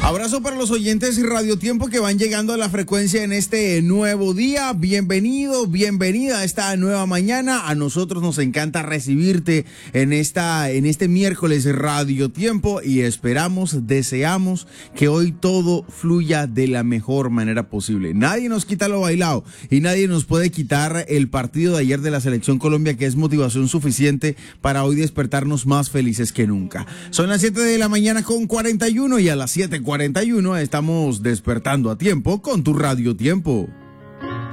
Abrazo para los oyentes y Radio Tiempo que van llegando a la frecuencia en este nuevo día. Bienvenido, bienvenida a esta nueva mañana. A nosotros nos encanta recibirte en este miércoles Radio Tiempo y esperamos, deseamos que hoy todo fluya de la mejor manera posible. Nadie nos quita lo bailado y nadie nos puede quitar el partido de ayer de la Selección Colombia, que es motivación suficiente para hoy despertarnos más felices que nunca. Son las 7 de la mañana con 41 y a las 7:41 estamos despertando a tiempo con tu Radio Tiempo.